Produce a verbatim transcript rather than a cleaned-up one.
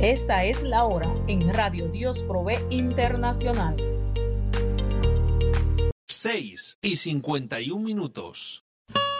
Esta es la hora en Radio Dios Provee Internacional. seis y cincuenta y un minutos.